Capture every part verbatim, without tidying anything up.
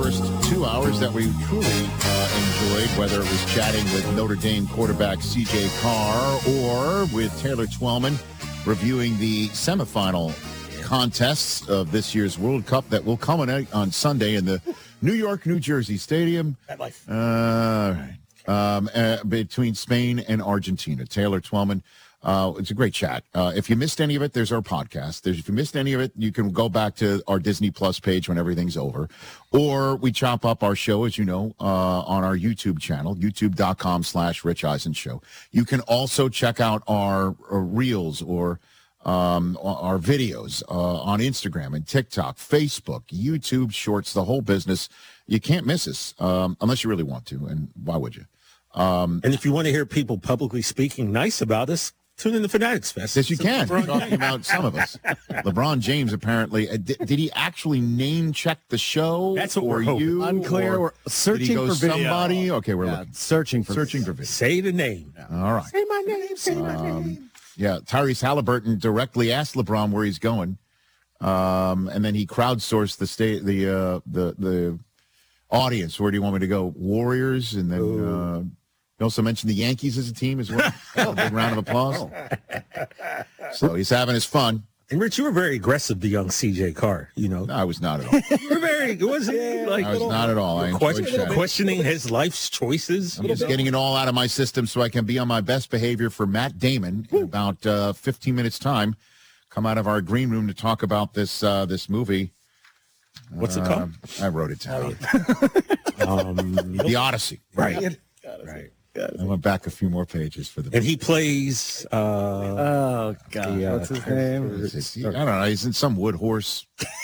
first two hours that we truly uh, enjoyed, whether it was chatting with Notre Dame quarterback C J Carr or with Taylor Twellman reviewing the semifinal contests of this year's World Cup that will culminate on Sunday in the New York, New Jersey Stadium. MetLife. Uh, right. Um, uh, between Spain and Argentina. Taylor Twellman. Uh, it's a great chat. Uh, if you missed any of it, there's our podcast. There's, if you missed any of it, you can go back to our Disney Plus page when everything's over. Or we chop up our show, as you know, uh, on our YouTube channel, youtube.com slash Rich Eisen Show. You can also check out our, our reels or um, our videos uh, on Instagram and TikTok, Facebook, YouTube Shorts, the whole business. You can't miss us um, unless you really want to. And why would you? Um, and if you want to hear people publicly speaking nice about us, tune in to Fanatics Fest. Yes, you can. We're talking about some of us. LeBron James apparently, uh, did, did he actually name check the show? That's what or we're hoping. you? Unclear. Or We're searching did he go for video. somebody? Okay, we're Yeah, looking. searching for Searching for video. Say the name. Yeah. All right. Say my name. Say my Um, name. Yeah, Tyrese Halliburton directly asked LeBron where he's going, um, and then he crowdsourced the state, the uh, the the audience. Where do you want me to go? Warriors, and then uh, he also mentioned the Yankees as a team as well. A big round of applause. So he's having his fun. And Rich, you were very aggressive to young C J Carr. You know, No, I was not at all. you were very. Was he like I was not at all. I enjoyed question, chatting. questioning his life's choices? I'm just getting it all out of my system so I can be on my best behavior for Matt Damon in about uh, fifteen minutes time. Come out of our green room to talk about this uh, this movie. What's it Uh, called? I wrote it down. Um, The Odyssey. right. Right. I went back a few more pages for the. And he plays. Uh, Oh, God. The, uh, What's his name? I don't know. He's in some wood horse.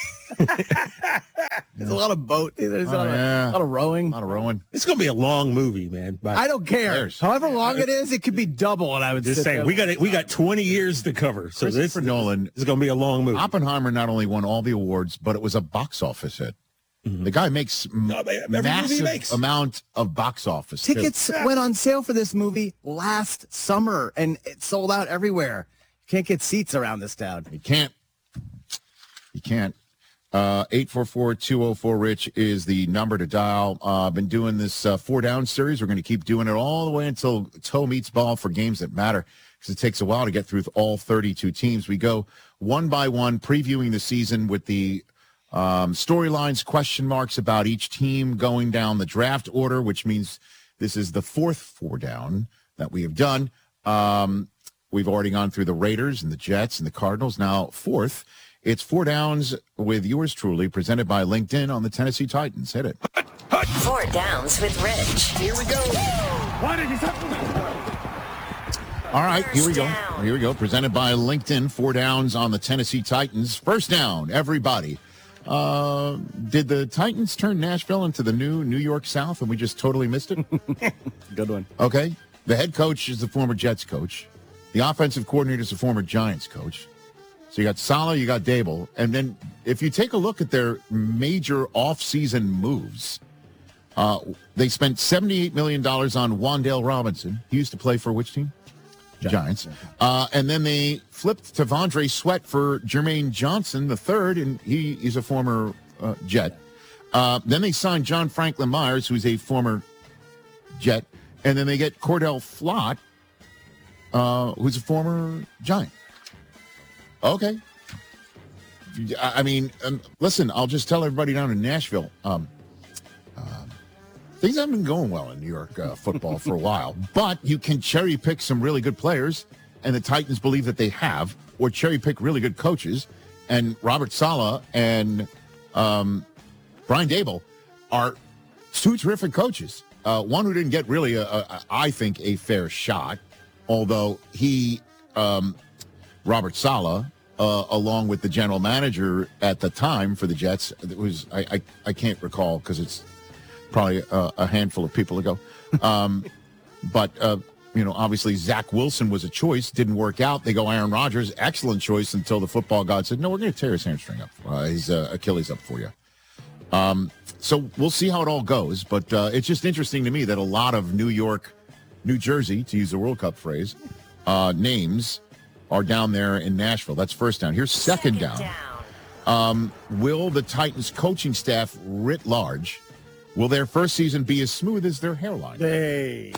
There's a lot of boat. There's a, Oh, lot of, yeah. a lot of rowing. A lot of rowing. it's gonna be a long movie, man. But I don't care. There's- However long it is, it could be double, and I would just sit saying, there. we got it. We got twenty years to cover. So this, Christopher Nolan. this is gonna be a long movie. Oppenheimer not only won all the awards, but it was a box office hit. The guy makes m- No, man, every movie he massive makes. amount of box office. too. Tickets went on sale for this movie last summer, and it sold out everywhere. You can't get seats around this town. You can't. You can't. Uh, eight four four, two oh four, Rich is the number to dial. Uh, I've been doing this uh, four down series. We're going to keep doing it all the way until toe meets ball for games that matter, because it takes a while to get through all thirty-two teams. We go one by one, previewing the season with the um, storylines, question marks about each team, going down the draft order, which means this is the fourth four down that we have done. Um, we've already gone through the Raiders and the Jets and the Cardinals. Now, fourth, it's four downs with yours truly, presented by LinkedIn on the Tennessee Titans. Hit it. Four Downs with Rich. Here we go. All right, here we go. Here we go. Presented by LinkedIn. Four downs on the Tennessee Titans. First down, everybody. Uh, did the Titans turn Nashville into the new New York South and we just totally missed it? Good one. Okay. The head coach is the former Jets coach. The offensive coordinator is the former Giants coach. So you got Saleh, you got Dable. And then if you take a look at their major offseason moves, uh, they spent seventy-eight million dollars on Wan'Dale Robinson. He used to play for which team? Giants. Uh, and then they flipped to Vondre Sweat for Jermaine Johnson, the third, and he is a former uh, Jet. Uh, then they signed John Franklin Myers, who's a former Jet. And then they get Cordell Flott, uh, who's a former Giant. Okay. I I mean, um, listen, I'll just tell everybody down in Nashville, um, um, things haven't been going well in New York uh, football for a while, but you can cherry pick some really good players, and the Titans believe that they have, or cherry pick really good coaches, and Robert Saleh and um, Brian Dable are two terrific coaches. Uh, one who didn't get really, a, a, I think, a fair shot, although he, um, Robert Saleh, uh, along with the general manager at the time for the Jets, it was I I, I can't recall because it's probably a, a handful of people ago. Um, but, uh, you know, obviously Zach Wilson was a choice, didn't work out. They go Aaron Rodgers, excellent choice until the football god said, no, we're going to tear his hamstring up. Uh, his uh, Achilles up for you. Um, so we'll see how it all goes. But uh, it's just interesting to me that a lot of New York, New Jersey, to use the World Cup phrase, uh, names are down there in Nashville. That's first down. Here's second, Second down. down. Um, will the Titans coaching staff writ large Will their first season be as smooth as their hairline? Hey.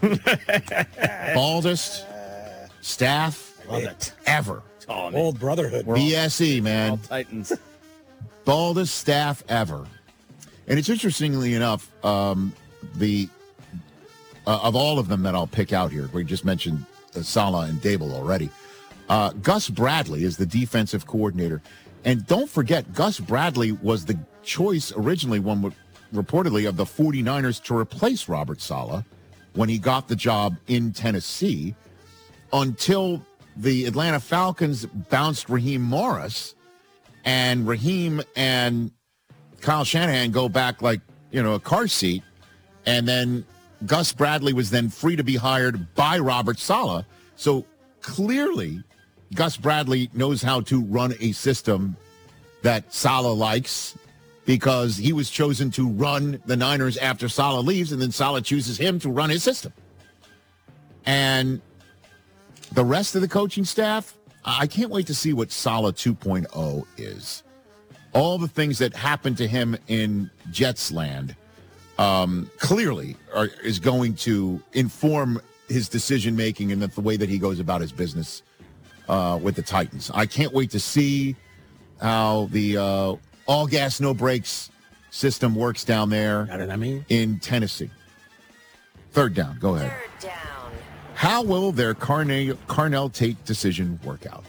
Baldest staff Love it. ever. Old brotherhood. B S E, man. All Titans. Baldest staff ever. And it's interestingly enough, um, the uh, of all of them that I'll pick out here, we just mentioned uh, Saleh and Dable already. Uh, Gus Bradley is the defensive coordinator. And don't forget, Gus Bradley was the choice originally, one would, reportedly, of the 49ers to replace Robert Saleh when he got the job in Tennessee, until the Atlanta Falcons bounced Raheem Morris, and Raheem and Kyle Shanahan go back like, you know, a car seat, and then Gus Bradley was then free to be hired by Robert Saleh. So clearly, Gus Bradley knows how to run a system that Saleh likes, because he was chosen to run the Niners after Saleh leaves, and then Saleh chooses him to run his system. And the rest of the coaching staff, I can't wait to see what Saleh two point oh is. All the things that happened to him in Jets land um, clearly are, is going to inform his decision-making and the way that he goes about his business uh, with the Titans. I can't wait to see how the uh, all gas, no brakes system works down there Got it, I mean? in Tennessee. Third down. Go ahead. Third down. How will their Carnell, Carnell Tate decision work out?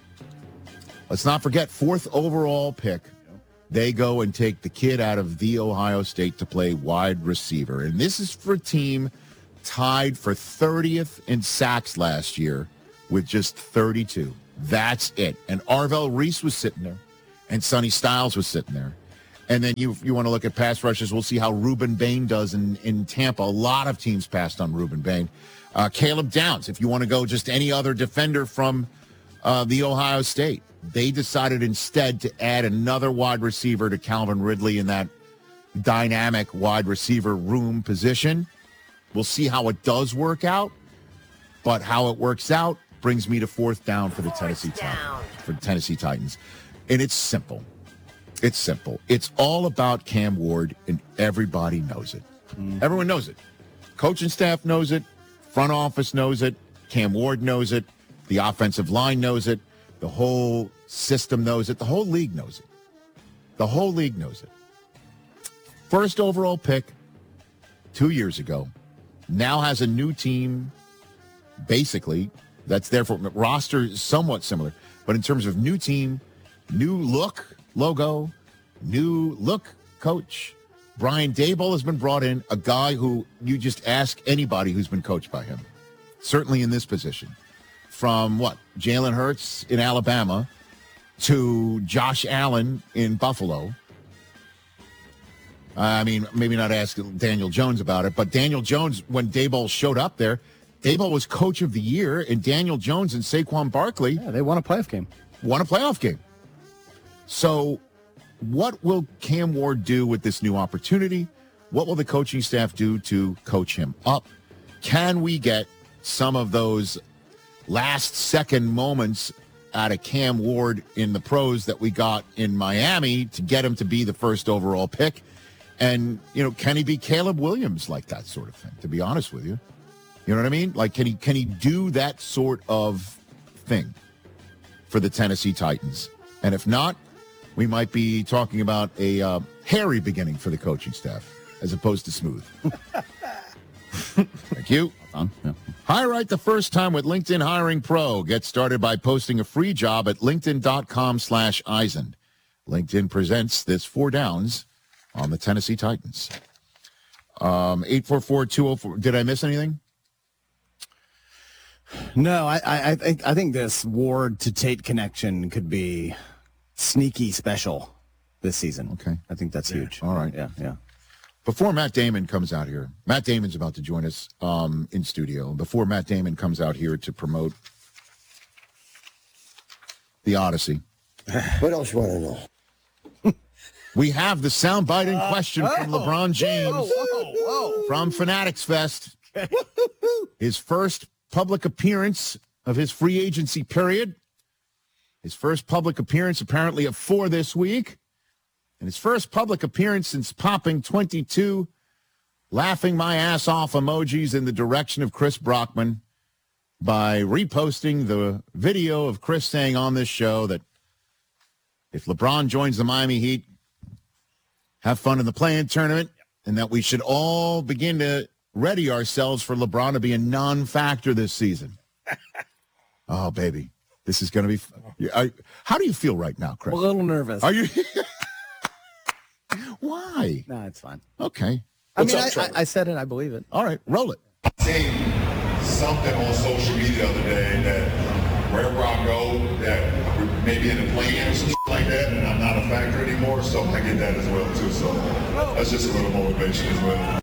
Let's not forget, fourth overall pick. They go and take the kid out of The Ohio State to play wide receiver. And this is for a team tied for thirtieth in sacks last year with just thirty-two. That's it. And Arvell Reese was sitting there, and Sonny Styles was sitting there. And then you you want to look at pass rushes, we'll see how Reuben Bain does in, in Tampa. A lot of teams passed on Reuben Bain. Uh, Caleb Downs, if you want to go just any other defender from uh, the Ohio State. They decided instead to add another wide receiver to Calvin Ridley in that dynamic wide receiver room position. We'll see how it does work out, but how it works out brings me to fourth down for the Tennessee Titans. For the Tennessee Titans. And it's simple. It's simple. It's all about Cam Ward, and everybody knows it. Mm. Everyone knows it. Coaching staff knows it. Front office knows it. Cam Ward knows it. The offensive line knows it. The whole system knows it. The whole league knows it. The whole league knows it. First overall pick two years ago. Now has a new team, basically, that's there for roster is somewhat similar. But in terms of new team, new look, logo, new look, coach, Brian Daboll has been brought in, a guy who you just ask anybody who's been coached by him, certainly in this position. From what, Jalen Hurts in Alabama to Josh Allen in Buffalo. I mean, maybe not ask Daniel Jones about it, but Daniel Jones, when Daboll showed up there, Daboll was coach of the year, and Daniel Jones and Saquon Barkley Yeah, they won a playoff game. won a playoff game. So what will Cam Ward do with this new opportunity? What will the coaching staff do to coach him up? Can we get some of those last second moments out of Cam Ward in the pros that we got in Miami to get him to be the first overall pick? And, you know, can he be Caleb Williams like that sort of thing, to be honest with you? You know what I mean? Like, can he can he do that sort of thing for the Tennessee Titans? And if not, we might be talking about a uh, hairy beginning for the coaching staff as opposed to smooth. Thank you. Fun. Yeah. Hire right the first time with LinkedIn Hiring Pro. Get started by posting a free job at linkedin.com slash Eisen. LinkedIn presents this four downs on the Tennessee Titans. Um, eight four four, two oh four. Did I miss anything? No, I, I, I think I think this Ward to Tate connection could be sneaky special this season. Okay. I think that's huge. All right. Yeah, yeah. Before Matt Damon comes out here, Matt Damon's about to join us um, in studio. Before Matt Damon comes out here to promote the Odyssey, What else you want to know? we have the soundbite in question from oh, LeBron James Whoa, whoa. from Fanatics Fest. His first public appearance of his free agency period. His first public appearance apparently of four this week. in his first public appearance since popping twenty-two laughing my ass off emojis in the direction of Chris Brockman by reposting the video of Chris saying on this show that if LeBron joins the Miami Heat, have fun in the play-in tournament, and that we should all begin to ready ourselves for LeBron to be a non-factor this season. Oh, baby. This is going to be I, – how do you feel right now, Chris? I'm a little nervous. Are you – Why? No, it's fine. Okay. I What's mean, up, I, I, Trevor? I said it. I believe it. All right, roll it. Seen something on social media the other day that wherever I go, that maybe in the plans and like that, and I'm not a factor anymore, so I get that as well too. So that's just a little motivation as well.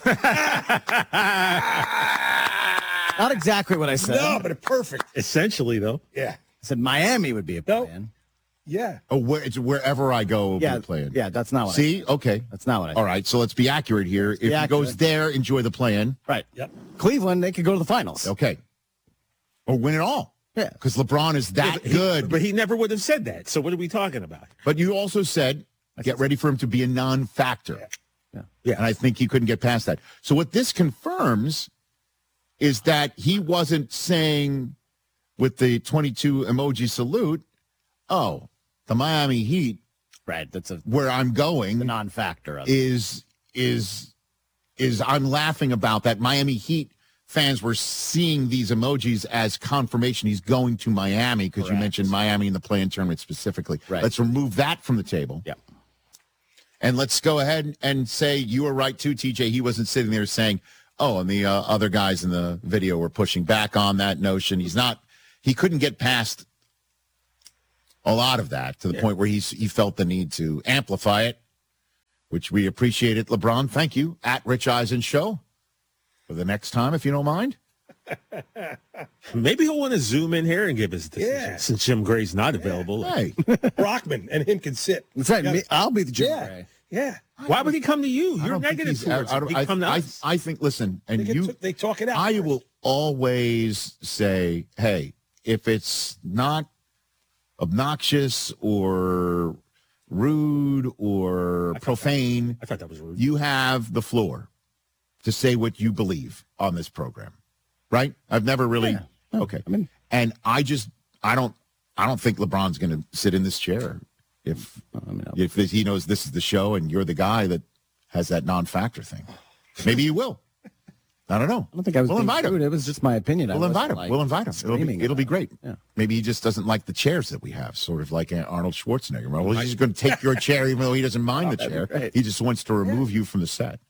Not exactly what I said. No, but perfect. Essentially, though. Yeah. I said Miami would be a No. plan. Yeah. Oh, where, it's wherever I go, we'll Yeah, be playing. yeah, that's not what I See? Okay. That's not what I All right, so let's be accurate here. If be he accurate. goes there, enjoy the play-in. Right. Yep. Cleveland, they could go to the finals. Okay. Or win it all. Yeah. Because LeBron is that He- good. But he never would have said that. So what are we talking about? But you also said, get ready for him to be a non-factor. Yeah. Yeah. And I think he couldn't get past that. So what this confirms is that he wasn't saying with the twenty-two emoji salute, oh, the Miami Heat, Right. That's a where I'm going, non-factor of it. is is is I'm laughing about that. Miami Heat fans were seeing these emojis as confirmation he's going to Miami because you Correct. mentioned Miami in the play-in tournament specifically. Right. Let's remove that from the table. Yeah. And let's go ahead and say you were right too, T J. He wasn't sitting there saying, oh, and the uh, other guys in the video were pushing back on that notion. He's not, he couldn't get past a lot of that to the Yeah. point where he's, he felt the need to amplify it, which we appreciate it, LeBron. Thank you. At Rich Eisen Show for the next time, if you don't mind. Maybe he'll want to zoom in here and give his decision Yeah. since Jim Gray's not available. Hey, Brockman and him can sit. That's right. Yeah. Me, I'll be the Jim Yeah. Gray. Yeah. Why would he come to you? I You're don't think negative he's- towards I, him. I, He'd I, come to I, us. I think, listen, and They, get you, t- they talk it out. I first. will always say, hey, if it's not obnoxious or rude or profane, I thought that was rude. you have the floor to say what you believe on this program, right? I've never really, Yeah. No, okay. I mean- and I just, I don't, I don't think LeBron's going to sit in this chair if, I mean, if he knows this is the show and you're the guy that has that non-factor thing. Maybe you will. I don't know. I don't think I was We'll being invite him. rude. It was just my opinion. I We'll invite wasn't, him. like, we'll invite him. It'll be, screaming it'll be about great. it. Yeah. Maybe he just doesn't like the chairs that we have, sort of like Arnold Schwarzenegger. Well, he's just going to take your chair, even though he doesn't mind the that'd be chair. great. He just wants to remove you from the set.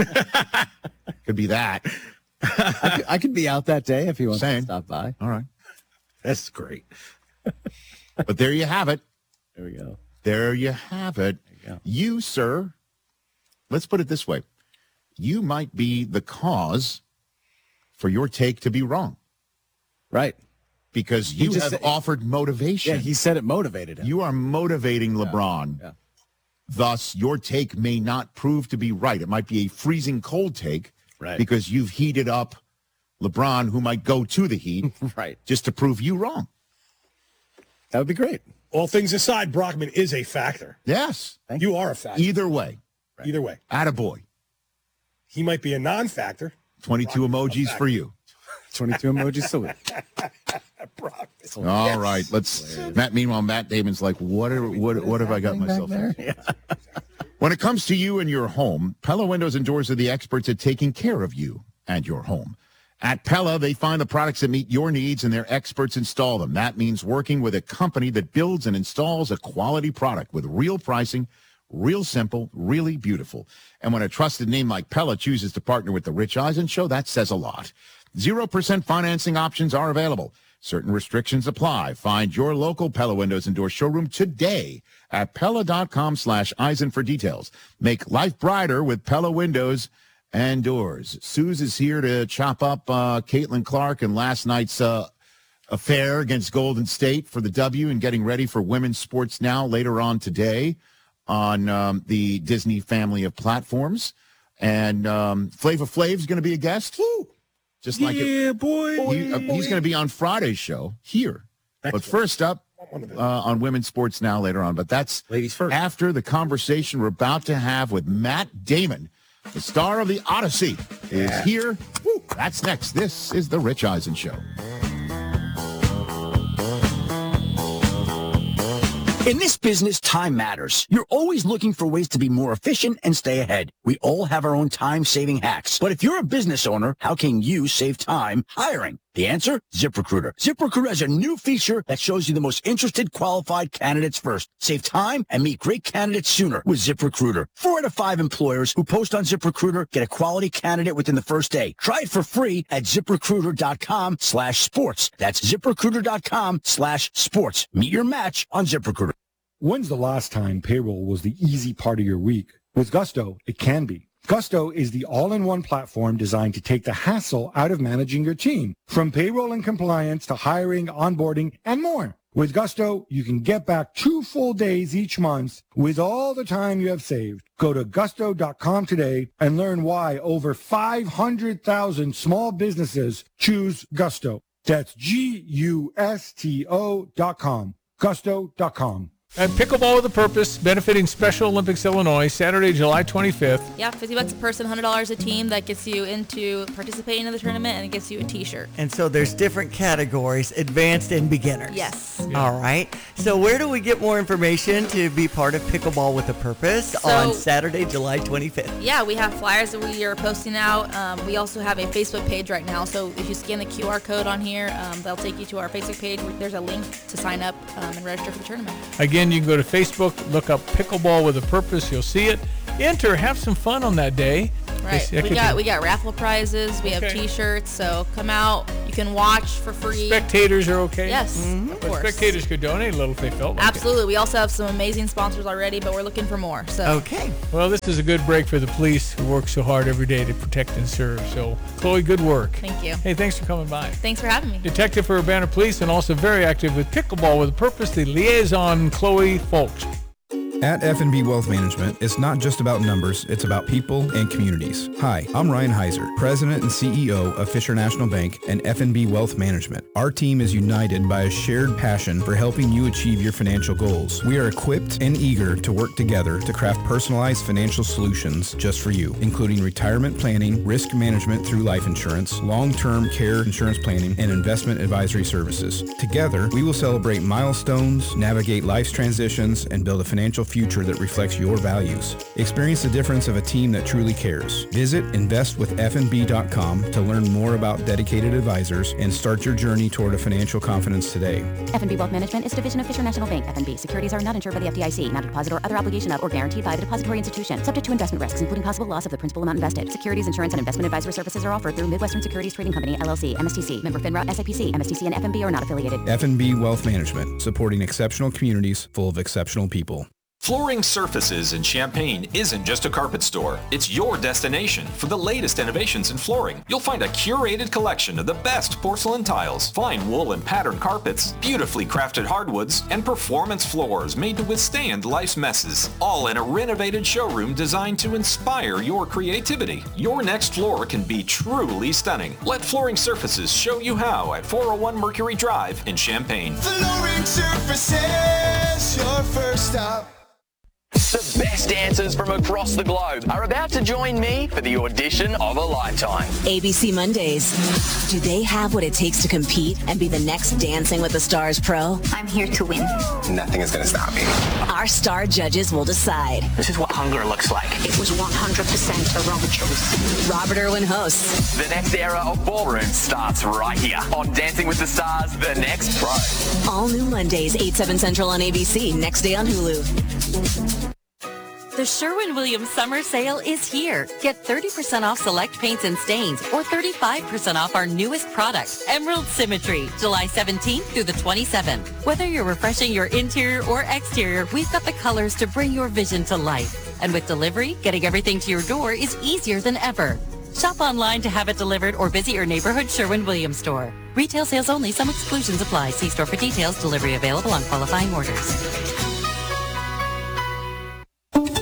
Could be that. I, could, I could be out that day if you want Saying. to stop by. All right. That's great. But there you have it. There we go. There you have it. you go. You, sir, let's put it this way. You might be the cause for your take to be wrong Right. because He you just have said- offered motivation. Yeah, he said it motivated him. You are motivating LeBron. yeah. Thus, your take may not prove to be right. It might be a freezing cold take Right. because you've heated up LeBron, who might go to the Heat, Right. just to prove you wrong. That would be great. All things aside, Brockman is a factor. Yes. You are a factor. Either way. Either way. Attaboy. He might be a non-factor. twenty-two emojis for you. twenty-two emoji salute. Brockman. All right. Let's. Matt. Meanwhile, Matt Damon's like, what? Are, what? What have I got myself there? into? When it comes to you and your home, Pella Windows and Doors are the experts at taking care of you and your home. At Pella, they find the products that meet your needs and their experts install them. That means working with a company that builds and installs a quality product with real pricing, real simple, really beautiful. And when a trusted name like Pella chooses to partner with the Rich Eisen Show, that says a lot. zero percent financing options are available. Certain restrictions apply. Find your local Pella Windows and Doors showroom today at Pella.com slash Eisen for details. Make life brighter with Pella Windows and Doors. Suze is here to chop up uh, Caitlin Clark and last night's uh, affair against Golden State for the W and getting ready for women's sports now later on today on um, the Disney family of platforms. And um, Flava Flav's going to be a guest. Woo! Just like it, yeah, boy. he, uh, he's going to be on Friday's show here. But first up, uh, on Women's Sports Now later on. But that's Ladies first. after the conversation we're about to have with Matt Damon, the star of The Odyssey, is Yeah. here. Woo, that's next. This is The Rich Eisen Show. In this business, time matters. You're always looking for ways to be more efficient and stay ahead. We all have our own time-saving hacks. But if you're a business owner, how can you save time hiring? The answer? ZipRecruiter. ZipRecruiter has a new feature that shows you the most interested qualified candidates first. Save time and meet great candidates sooner with ZipRecruiter. Four out of five employers who post on ZipRecruiter get a quality candidate within the first day. Try it for free at ZipRecruiter.com slash sports. That's ZipRecruiter.com slash sports. Meet your match on ZipRecruiter. When's the last time payroll was the easy part of your week? With Gusto, it can be. Gusto is the all-in-one platform designed to take the hassle out of managing your team, from payroll and compliance to hiring, onboarding, and more. With Gusto, you can get back two full days each month with all the time you have saved. Go to gusto dot com today and learn why over five hundred thousand small businesses choose Gusto. That's G U S T O dot com. gusto dot com. And Pickleball with a Purpose, benefiting Special Olympics Illinois, Saturday, July twenty-fifth. Yeah, fifty bucks a person, one hundred dollars a team. That gets you into participating in the tournament, and it gets you a T-shirt. And so there's different categories, advanced and beginners. Yes. Yeah. All right. So where do we get more information to be part of Pickleball with a Purpose So, on Saturday, July twenty-fifth? Yeah, we have flyers that we are posting out. Um, we also have a Facebook page right now. So if you scan the Q R code on here, um, they'll take you to our Facebook page. There's a link to sign up um, and register for the tournament. Again, you can go to Facebook, look up Pickleball with a Purpose. You'll see it. Enter, have some fun on that day. Right. That We could got be- we got raffle prizes. We have Okay. T-shirts. So come out. You can watch for free. Spectators are okay? Yes, Mm-hmm. of But course. spectators could donate a little if they felt like it. Absolutely. We also have some amazing sponsors already, but we're looking for more. So Okay. Well, this is a good break for the police who work so hard every day to protect and serve. So, Chloe, good work. Thank you. Hey, thanks for coming by. Thanks for having me. Detective for Urbana Police and also very active with Pickleball with a Purpose, the liaison, Chloe Folks. At F and B Wealth Management, it's not just about numbers, it's about people and communities. Hi, I'm Ryan Heiser, President and C E O of Fisher National Bank and F and B Wealth Management. Our team is united by a shared passion for helping you achieve your financial goals. We are equipped and eager to work together to craft personalized financial solutions just for you, including retirement planning, risk management through life insurance, long-term care insurance planning, and investment advisory services. Together, we will celebrate milestones, navigate life's transitions, and build a financial future that reflects your values. Experience the difference of a team that truly cares. Visit invest with f n b dot com to learn more about dedicated advisors and start your journey toward a financial confidence today. F and B Wealth Management is a division of Fisher National Bank. F and B securities are not insured by the F D I C, not a deposit or other obligation of or guaranteed by the depository institution, subject to investment risks, including possible loss of the principal amount invested. Securities, insurance, and investment advisory services are offered through Midwestern Securities Trading Company, L L C, M S T C, member FINRA, S I P C, M S T C, and F and B are not affiliated. F and B Wealth Management, supporting exceptional communities full of exceptional people. Flooring Surfaces in Champaign isn't just a carpet store. It's your destination for the latest innovations in flooring. You'll find a curated collection of the best porcelain tiles, fine wool and patterned carpets, beautifully crafted hardwoods, and performance floors made to withstand life's messes. All in a renovated showroom designed to inspire your creativity. Your next floor can be truly stunning. Let Flooring Surfaces show you how at four oh one Mercury Drive in Champaign. Flooring Surfaces, your first stop. The best dancers from across the globe are about to join me for the audition of a lifetime. A B C Mondays. Do they have what it takes to compete and be the next Dancing with the Stars pro? I'm here to win. Nothing is going to stop me. Our star judges will decide. This is what hunger looks like. It was one hundred percent a wrong choice. Robert Irwin hosts. The next era of ballroom starts right here on Dancing with the Stars, The Next Pro. All new Mondays, eight, seven Central on A B C, next day on Hulu. The Sherwin-Williams summer sale is here. Get thirty percent off select paints and stains or thirty-five percent off our newest product, Emerald Symmetry, July seventeenth through the twenty-seventh. Whether you're refreshing your interior or exterior, we've got the colors to bring your vision to life. And with delivery, getting everything to your door is easier than ever. Shop online to have it delivered or visit your neighborhood Sherwin-Williams store. Retail sales only. Some exclusions apply. See store for details. Delivery available on qualifying orders.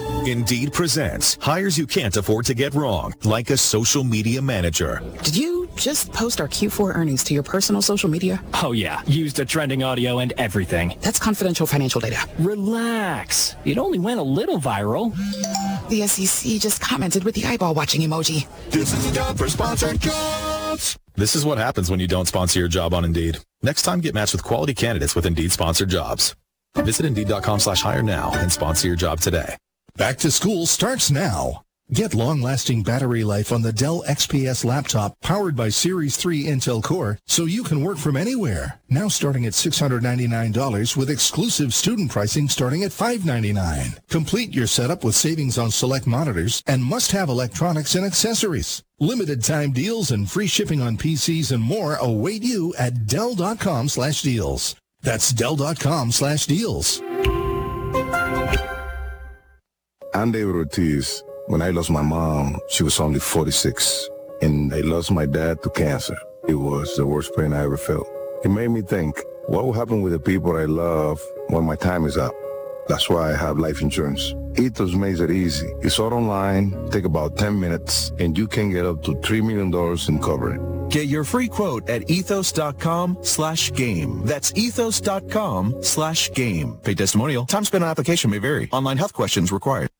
Indeed presents hires you can't afford to get wrong, like a social media manager. Did you just post our Q four earnings to your personal social media? Oh, yeah. Use the trending audio and everything. That's confidential financial data. Relax. It only went a little viral. The S E C just commented with the eyeball watching emoji. This is the job for sponsored jobs. This is what happens when you don't sponsor your job on Indeed. Next time, get matched with quality candidates with Indeed sponsored jobs. Visit Indeed.com slash hire now and sponsor your job today. Back to school starts now. Get long-lasting battery life on the Dell X P S laptop powered by Series three Intel Core so you can work from anywhere. Now starting at six hundred ninety-nine dollars with exclusive student pricing starting at five hundred ninety-nine dollars. Complete your setup with savings on select monitors and must-have electronics and accessories. Limited time deals and free shipping on P Cs and more await you at Dell.com slash deals. That's Dell.com slash deals. I'm David Ortiz. When I lost my mom, she was only forty-six, and I lost my dad to cancer. It was the worst pain I ever felt. It made me think, what will happen with the people I love when my time is up? That's why I have life insurance. Ethos makes it easy. It's all online, take about ten minutes, and you can get up to three million dollars in coverage. Get your free quote at ethos.com slash game. That's ethos.com slash game. Pay testimonial. Time spent on application may vary. Online health questions required.